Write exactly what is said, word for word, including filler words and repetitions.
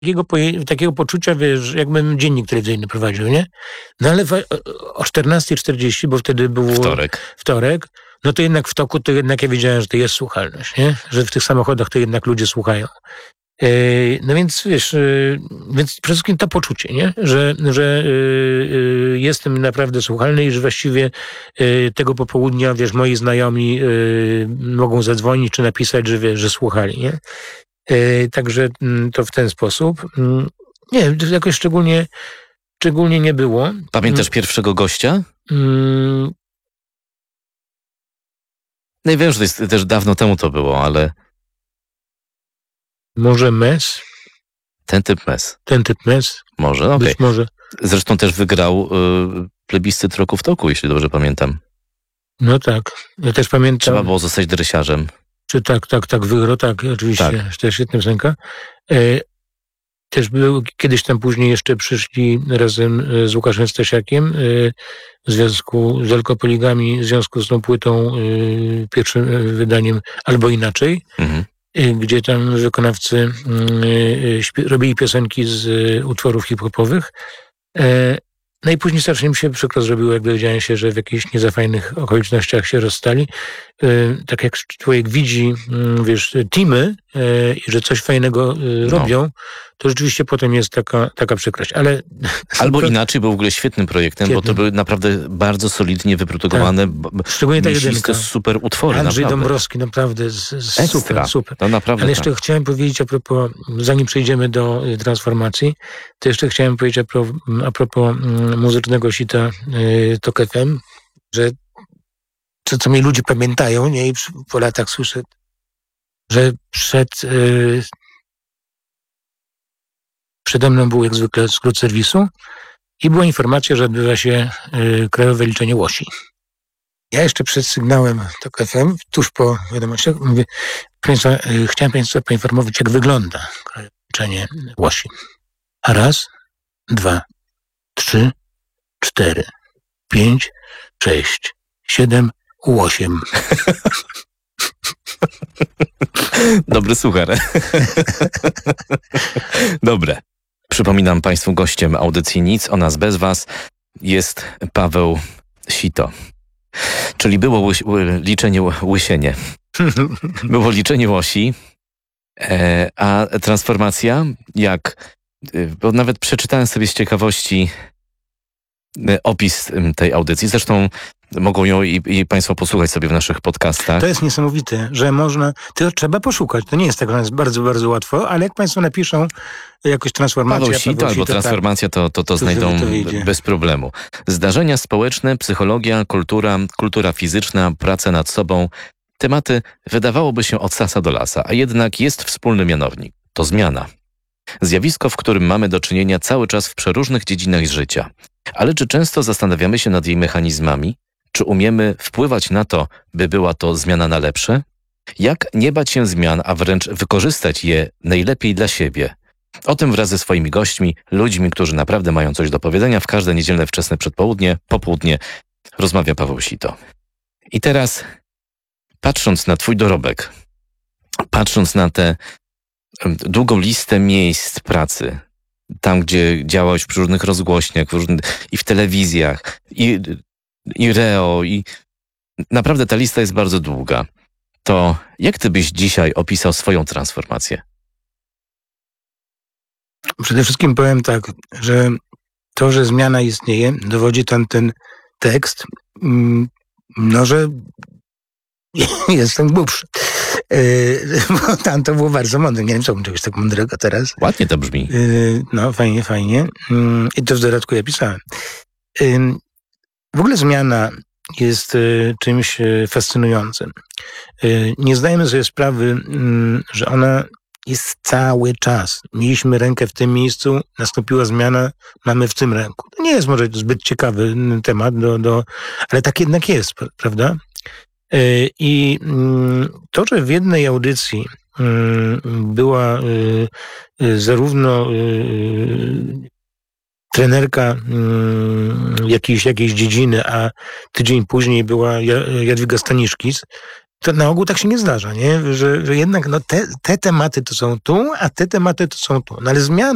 takiego, poje- takiego poczucia, wiesz, jakbym dziennik telewizyjny prowadził, nie? No ale wa- o czternasta czterdzieści, bo wtedy był Wtorek. wtorek, no to jednak w toku, to jednak ja wiedziałem, że to jest słuchalność, nie? Że w tych samochodach to jednak ludzie słuchają. Yy, No więc wiesz, yy, więc przede wszystkim to poczucie, nie? Że, że yy, yy, jestem naprawdę słuchalny i że właściwie yy, tego popołudnia, wiesz, moi znajomi yy, mogą zadzwonić czy napisać, że wiesz, że słuchali, nie? Yy, Także mm, to w ten sposób. Mm, Nie, to jakoś szczególnie, szczególnie nie było. Pamiętasz pierwszego gościa? Mm, No i wiem, że to jest też dawno temu to było, ale Może Mes, ten typ mes. ten typ Mes, Może, okej. być może. Zresztą też wygrał y, plebiscyt roku w toku, jeśli dobrze pamiętam. No tak. Ja też pamiętam. Trzeba było zostać drysiarzem. Czy tak, tak, tak, wygrał, tak, oczywiście, Tak. to jest świetna piosenka. E, też był, kiedyś tam później jeszcze przyszli razem e, z Łukaszem Stasiakiem e, w związku z Elkopoligami, w związku z tą płytą, e, pierwszym e, wydaniem Albo Inaczej, Mhm. e, gdzie tam wykonawcy mm, e, śpie- robili piosenki z e, utworów hip-hopowych. E, No i później strasznie mi się przykro zrobiło, jak dowiedziałem się, że w jakichś niezafajnych okolicznościach się rozstali. Yy, tak jak człowiek widzi, yy, wiesz, teamy yy, i że coś fajnego yy, No. robią, to rzeczywiście potem jest taka, taka przykrość. Ale Albo to, inaczej, był w ogóle świetnym projektem, bo to Świetnym. były naprawdę bardzo solidnie wyprodukowane, b- b- szczególnie ta jedynka. mięsiste, super utwory. Andrzej naprawdę. Dąbrowski, naprawdę z, z, Ekstra. super, super. To naprawdę Ale tak. jeszcze chciałem powiedzieć a propos, zanim przejdziemy do y, transformacji, to jeszcze chciałem powiedzieć a, pro, a propos mm, muzycznego sita y, Tok F M, że to, co mnie ludzie pamiętają, nie, i przy- po latach słyszę, że przed y, przede mną był jak zwykle skrót serwisu i była informacja, że odbywa się y, krajowe liczenie łosi. Ja jeszcze przed sygnałem Tok F M, tuż po wiadomościach, mówię, Państwa, y, chciałem Państwa poinformować, jak wygląda krajowe liczenie łosi. A raz, dwa, trzy, cztery, pięć, sześć, siedem, osiem. Dobry suchar. Dobre. Przypominam Państwu, gościem audycji Nic o nas bez Was jest Paweł Sito. Czyli było łyś, ły, liczenie ł- łysienie. Było liczenie łosi, e, a transformacja jak... y, Bo nawet przeczytałem sobie z ciekawości y, opis y, tej audycji. Zresztą mogą ją i, i Państwo posłuchać sobie w naszych podcastach. To jest niesamowite, że można, to trzeba poszukać. To nie jest tak, że jest bardzo, bardzo łatwo, ale jak Państwo napiszą jakoś transformację, Paweł Sito albo transformacja, to, to, to znajdą to wyjdzie. bez problemu. Zdarzenia społeczne, psychologia, kultura, kultura fizyczna, praca nad sobą. Tematy wydawałoby się od sasa do lasa, a jednak jest wspólny mianownik. To zmiana. Zjawisko, w którym mamy do czynienia cały czas w przeróżnych dziedzinach życia. Ale czy często zastanawiamy się nad jej mechanizmami? Czy umiemy wpływać na to, by była to zmiana na lepsze? Jak nie bać się zmian, a wręcz wykorzystać je najlepiej dla siebie? O tym wraz ze swoimi gośćmi, ludźmi, którzy naprawdę mają coś do powiedzenia, w każde niedzielne wczesne przedpołudnie, popołudnie rozmawia Paweł Sito. I teraz, patrząc na Twój dorobek, patrząc na tę em, długą listę miejsc pracy, tam gdzie działałeś przy różnych rozgłośniach w różnych, i w telewizjach, i, i reo, i naprawdę ta lista jest bardzo długa, to jak Ty byś dzisiaj opisał swoją transformację? Przede wszystkim powiem tak, że to, że zmiana istnieje, dowodzi tam ten tekst, mm, no, że jestem głupszy. Yy, bo tam to było bardzo mądre. Nie wiem, co bym czegoś tak mądrego teraz. Ładnie to brzmi. Yy, no, fajnie, fajnie. Yy, I to w dodatku ja pisałem. Yy, w ogóle zmiana jest yy, czymś yy, fascynującym. Yy, nie zdajemy sobie sprawy, yy, że ona jest cały czas. Mieliśmy rękę w tym miejscu, nastąpiła zmiana, mamy w tym ręku. To nie jest może zbyt ciekawy temat, do, do, ale tak jednak jest, prawda? Yy, I yy, to, że w jednej audycji yy, była yy, yy, zarówno yy, trenerka yy, jakiejś, jakiejś dziedziny, a tydzień później była Jadwiga Staniszkis, to na ogół tak się nie zdarza, nie? Że, że jednak no te, te tematy to są tu, a te tematy to są tu. No ale zmiana